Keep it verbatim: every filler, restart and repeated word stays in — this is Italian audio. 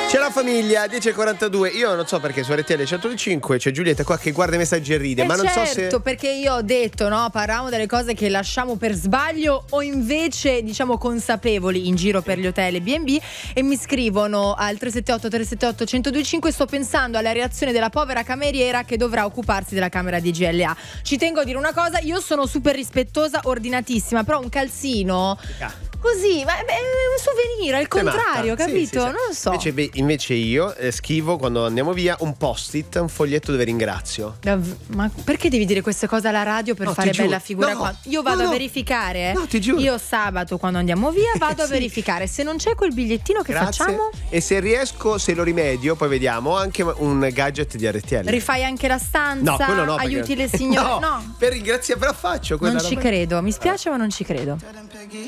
C'è la famiglia, dieci e quarantadue. Io non so perché su R T L centocinque c'è Giulietta qua che guarda i messaggi e ride, eh ma non certo, so se... perché io ho detto, no, parliamo delle cose che lasciamo per sbaglio o invece diciamo consapevoli in giro per gli hotel e B and B, e mi scrivono al tre sette otto tre sette otto uno zero due cinque: sto pensando alla reazione della povera cameriera che dovrà occuparsi della camera di G L A. Ci tengo a dire una cosa, io sono super rispettosa, ordinatissima, però un calzino così, ma è un souvenir, al contrario, matta. capito? Sì, sì, sì. Non lo so. Invece, beh, invece io eh, scrivo quando andiamo via un post-it, un foglietto dove ringrazio. Dav- Ma perché devi dire queste cose alla radio per No, fare ti giuro. bella figura? No, qua? Io vado no, no. a verificare. No, ti giuro. Io sabato quando andiamo via vado a Sì. verificare. Se non c'è quel bigliettino che Grazie. facciamo? E se riesco, se lo rimedio, poi vediamo, ho anche un gadget di R T L. Rifai anche la stanza? No, quello no, perché- Aiuti le signore? No, No. per ringraziare, però faccio quella Non ci roba. credo, mi spiace ma non ci credo.